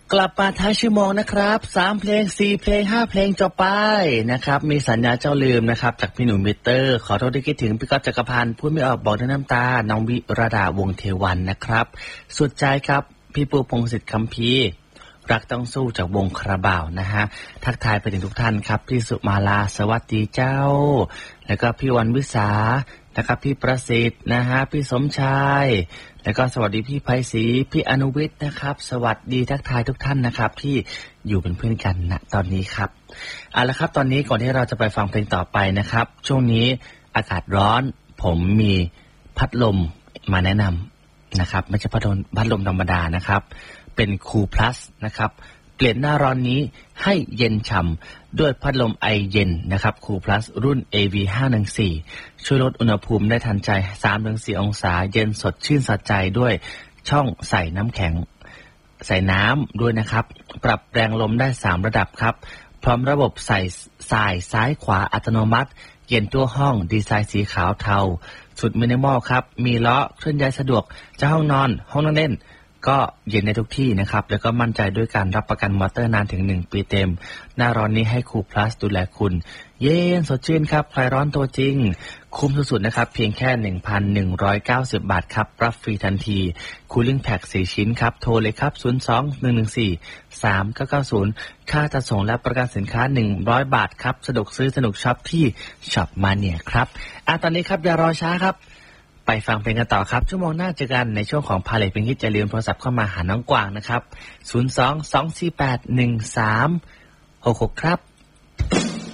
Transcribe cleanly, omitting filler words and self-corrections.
กลับมาท้ายชั่วโมงนะครับ3เพลง4เพลง5เพลงจบไปนะครับมีสัญญาเจ้าลืมนะครับจากพี่หนุ่มมิเตอร์ขอโทษที่คิดถึงพี่ก๊อฟจักรพันธ์พูดไม่ออกบอกด้วยน้ำตาน้องวิรดาวงเทวันนะครับสุดใจครับพี่ปูพงศิษฐ์คัมภีร์รักต้องสู้จากวงคาราบาวนะฮะทักทายไปถึงทุกท่านครับพี่สุมาลาสวัสดีเจ้าแล้วก็พี่วันวิสานะครับพี่ประสิทธิ์นะฮะพี่สมชายแล้วก็สวัสดีพี่ไพศรีพี่อนุวิทย์นะครับสวัสดีทักทายทุกท่านนะครับที่อยู่เป็นเพื่อนกันณตอนนี้ครับเอาละครับตอนนี้ก่อนที่เราจะไปฟังเพลงต่อไปนะครับช่วงนี้อากาศร้อนผมมีพัดลมมาแนะนำนะครับไม่ใช่พัดลมธรรมดานะครับเป็นคูลพลัสนะครับเปลี่ยนหน้าร้อนนี้ให้เย็นฉ่ำด้วยพัดลมไอเย็นนะครับคูลพลัสรุ่น AV514 ช่วยลดอุณหภูมิได้ทันใจ 3-4 องศาเย็นสดชื่นสะใจด้วยช่องใส่น้ำแข็งใส่น้ำด้วยนะครับปรับแรงลมได้3ระดับครับพร้อมระบบใส่สายซ้ายขวาอัตโนมัติเย็นทั่วห้องดีไซน์สีขาวเทาสุดมินิมอลครับมีล้อเคลื่อนย้ายสะดวกจะห้องนอนห้องนั่งเล่นก็เย็นในทุกที่นะครับแล้วก็มั่นใจด้วยการรับประกันมอเตอร์นานถึง1ปีเต็มหน้าร้อนนี้ให้คูลพลัสดูแลคุณเย็นสดชื่นครับคลายร้อนตัวจริงคุ้มสุดๆนะครับเพียงแค่ 1,190 บาทครับรับฟรีทันทีคูลิ่งแพ็ค4ชิ้นครับโทรเลยครับ02-114-3990ค่าจัดส่งและประกันสินค้า100บาทครับสะดวกซื้อสนุกช็อปที่ช็อปมาเนี่ยครับตอนนี้ครับอย่ารอช้าครับไปฟังเพลงกันต่อครับชั่วโมงหน้าเจอกันในช่วงของพาเลทเพลงฮิตจะลืมโทรศัพท์เข้ามาหาน้องกวางนะครับ02-248-1366ครับ